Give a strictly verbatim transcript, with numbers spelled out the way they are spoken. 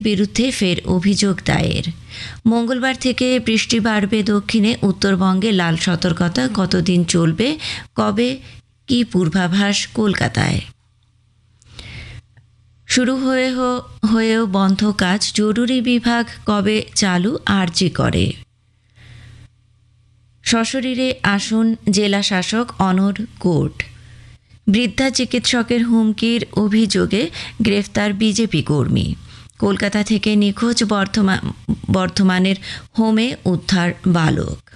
বিরুদ্ধে ফের অভিযোগ দায়ের। মঙ্গলবার থেকে বৃষ্টি বাড়বে দক্ষিণে, উত্তরবঙ্গে লাল সতর্কতা। কতদিন চলবে, কবে কি পূর্বাভাস কলকাতায়? শুরু হয়ে হয়েও বন্ধ কাজ, জরুরি বিভাগ কবে চালু আরজি করে? সশরীরে আসুন জেলা শাসক অনর কোর্ট। বৃদ্ধা চিকিৎসকের হুমকির অভিযোগে গ্রেফতার বিজেপি কর্মী। কলকাতা থেকে নিখোঁজ বর্ধমান বর্ধমানের হোমে উদ্ধার বালক।